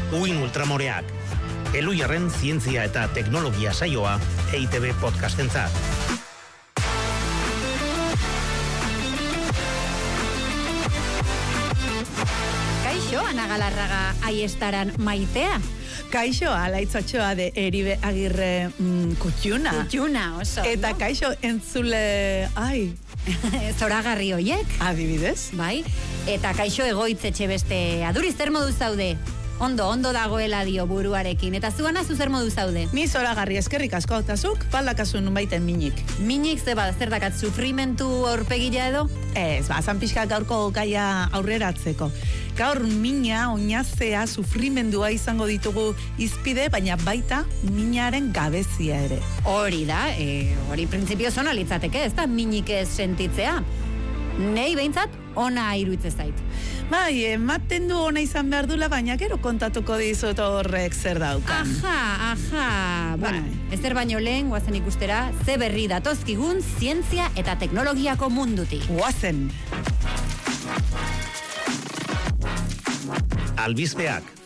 Uin ultramoreak. Elujarren zientzia eta teknologia saioa EITB podcastentzat. Kaixo, Ana Galarraga aiestaran maitea. Kaixo, Alaitzatxoa de Eribe Agirre Kutxuna. Kutxuna, oso. Eta kaixo, entzule, zoragarri hoiek. Adibidez. Bai, eta kaixo egoitzetxe beste aduriz, zer modu zaude? Ondo dagoela dio buruarekin. Eta zuana, zer modu zaude? Ni zoragarri eskerrik asko, eta zuk baldakazu nunbaiten minik. Minik, zer dakat, sufrimentu aurpegila edo? Ez, zan pixka gaurko gaia aurreratzeko. Gaur mina, oinazea, sufrimendua izango ditugu izpide, baina baita minaren gabezia ere. Hori da, hori printzipio zona litzateke, ez da minik ez sentitzea. Nei behintzat, ona iruditzen zait. Bai, ematen du ona izan behar dula, baina gero kontatuko dizut horrek zer daukan. Aha. Bueno, ezer baino lehen, guazen ikustera, ze berri datozkigun zientzia eta teknologiako mundutik. Guazen. Albispeak.